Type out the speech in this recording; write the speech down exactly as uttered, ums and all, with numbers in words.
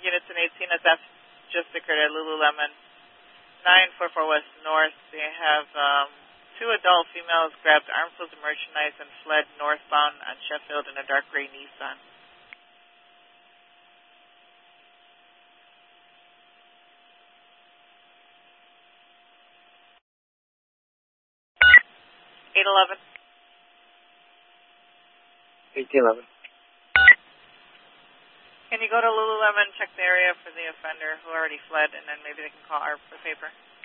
units in eighteen, a theft just occurred at Lululemon, nine four four West North. They have um, two adult females grabbed armfuls of merchandise and fled northbound on Sheffield in a dark gray Nissan. eight eleven. eighteen eleven. Can you go to Lululemon, check the area for the offender who already fled, and then maybe they can call A R P for paper?